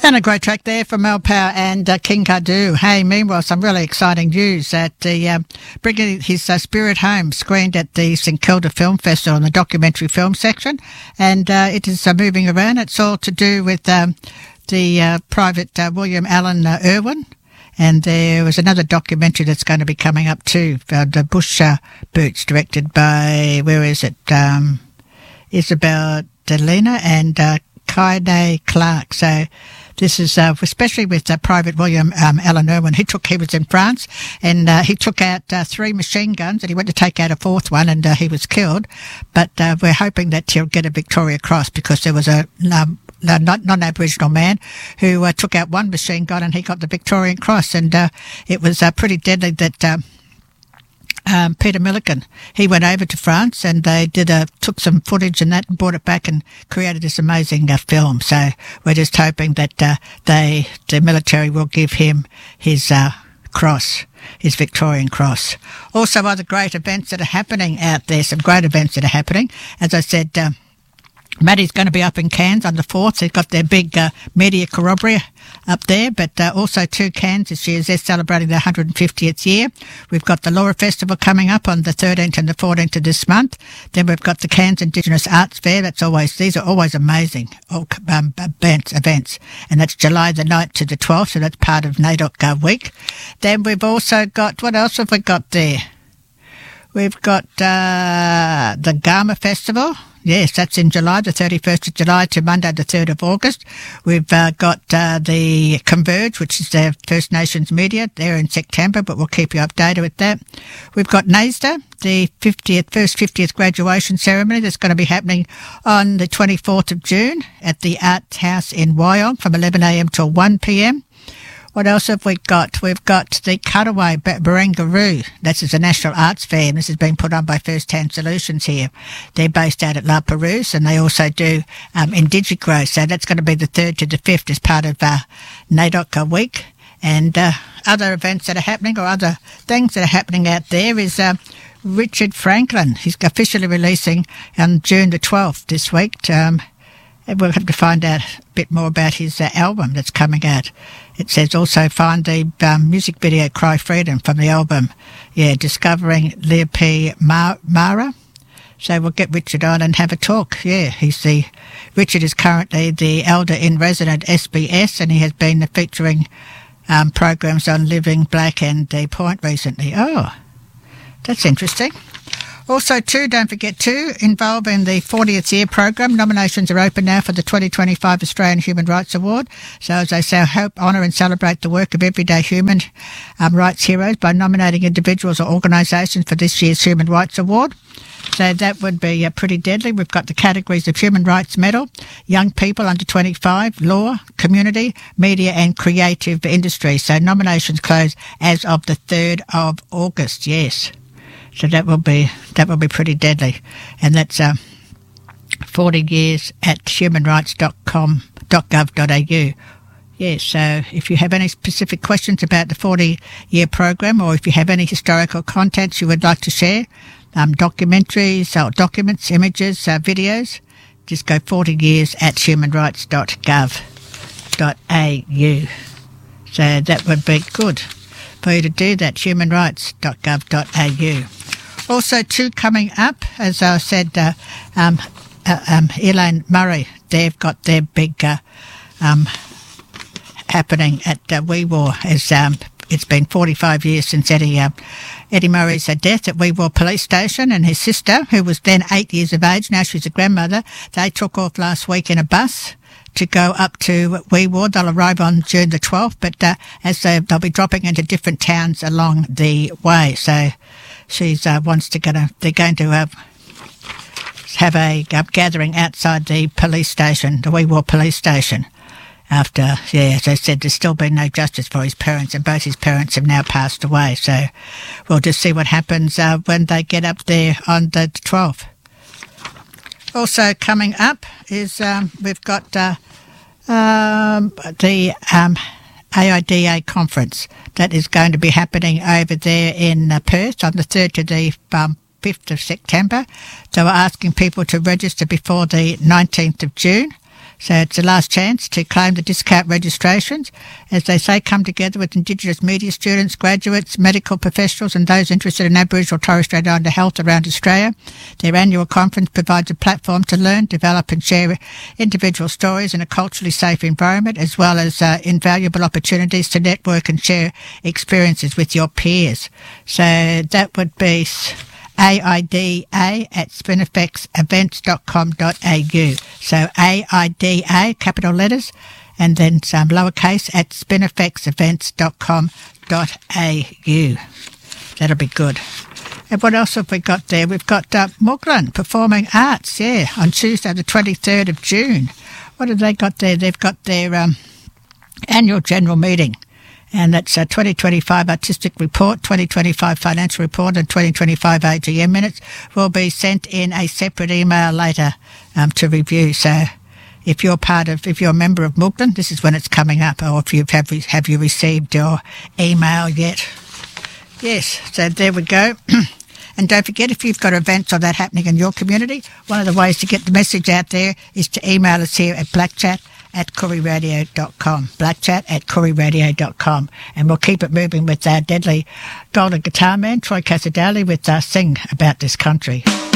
And a great track there from Mel Power and King Kadu. Hey, meanwhile, some really exciting news that the Bringing His Spirit Home screened at the St Kilda Film Festival in the documentary film section, and it is moving around. It's all to do with the private William Allen Irwin, and there was another documentary that's going to be coming up too, the Bush Boots, directed by, Isabel Delena and Kaine Clark. So this is especially with Private William Allen Irwin. He was in France, and he took out 3 machine guns, and he went to take out a 4th one, and he was killed. But we're hoping that he'll get a Victoria Cross, because there was a non-Aboriginal man who took out 1 machine gun, and he got the Victorian Cross. And it was pretty deadly that Peter Milliken, he went over to France, and they took some footage and that and brought it back and created this amazing film. So we're just hoping that the military will give him his cross, his Victorian Cross. Also, other great events that are happening out there, some great events that are happening. As I said, Maddie's going to be up in Cairns on the 4th. They've got their big media corroboree up there, but also 2 Cairns this year. They're celebrating their 150th year. We've got the Laura Festival coming up on the 13th and the 14th of this month. Then we've got the Cairns Indigenous Arts Fair. These are always amazing events. And that's July the 9th to the 12th, so that's part of NAIDOC week. Then we've also got, what else have we got there? We've got the Garma Festival. Yes, that's in July, the 31st of July to Monday, the 3rd of August. We've got the Converge, which is the First Nations media. They're in September, but we'll keep you updated with that. We've got NAISDA, the 50th graduation ceremony that's going to be happening on the 24th of June at the Arts House in Wyong from 11 a.m. till 1 p.m. What else have we got? We've got the Cutaway Barangaroo. This is a National Arts Fair, and this has been put on by First Hand Solutions here. They're based out at La Perouse, and they also do Indigigrow. So that's going to be the 3rd to the 5th as part of NAIDOC week. And other events that are happening, or other things that are happening out there, is Richard Franklin. He's officially releasing on June the 12th this week. We'll have to find out a bit more about his album that's coming out. It says also find the music video Cry Freedom from the album. Yeah, Discovering Leah P. Mara. So we'll get Richard on and have a talk. Yeah, Richard is currently the Elder in Resident SBS, and he has been featuring programs on Living Black and The Point recently. Oh, that's interesting. Also, too, don't forget to involve in the 40th year program. Nominations are open now for the 2025 Australian Human Rights Award. So, as I say, I hope, honour and celebrate the work of everyday human rights heroes by nominating individuals or organisations for this year's Human Rights Award. So that would be pretty deadly. We've got the categories of Human Rights Medal, Young People under 25, Law, Community, Media and Creative Industry. So nominations close as of the 3rd of August, yes. So that will be pretty deadly. And that's 40 years at humanrights.com.gov.au. Yes, so if you have any specific questions about the 40-year program, or if you have any historical contents you would like to share, documentaries, documents, images, videos, just go 40 years at humanrights.gov.au. So that would be good for you to do that, humanrights.gov.au. Also, too, coming up, as I said, Elaine Murray, they've got their big happening at Wee Waa. It's been 45 years since Eddie Murray's death at Wee Waa Police Station, and his sister, who was then 8 years of age, now she's a grandmother, they took off last week in a bus to go up to Wee Waa. They'll arrive on June the 12th, but they'll be dropping into different towns along the way. So she's they're going to have a gathering outside the police station, the Wee Waa Police Station. After, as I said, there's still been no justice for his parents, and both his parents have now passed away. So we'll just see what happens when they get up there on the 12th. Also coming up is we've got the AIDA conference that is going to be happening over there in Perth on the 3rd to the 5th of September. So we're asking people to register before the 19th of June. So it's the last chance to claim the discount registrations. As they say, come together with Indigenous media students, graduates, medical professionals and those interested in Aboriginal Torres Strait Islander health around Australia. Their annual conference provides a platform to learn, develop and share individual stories in a culturally safe environment, as well as invaluable opportunities to network and share experiences with your peers. So that would be aida@spinifexevents.com.au. So AIDA, capital letters, and then some lowercase at spinifexevents.com.au. That'll be good. And what else have we got there? We've got Muglan Performing Arts, on Tuesday the 23rd of June. What have they got there? They've got their annual general meeting. And that's a 2025 Artistic Report, 2025 Financial Report and 2025 AGM Minutes will be sent in a separate email later to review. So if you're a member of Muglan, this is when it's coming up, or if have you received your email yet? Yes, so there we go. And don't forget, if you've got events or that happening in your community, one of the ways to get the message out there is to email us here at blackchat@kooriradio.com, blackchat@kooriradio.com, and we'll keep it moving with our deadly golden guitar man, Troy Casadali, with Sing About This Country.